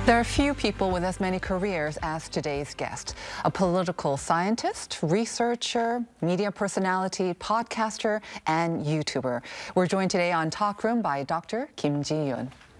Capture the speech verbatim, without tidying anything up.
There are few people with as many careers as today's guest. A political scientist, researcher, media personality, podcaster, and YouTuber. We're joined today on Talk Room by Doctor Kim Ji-yoon.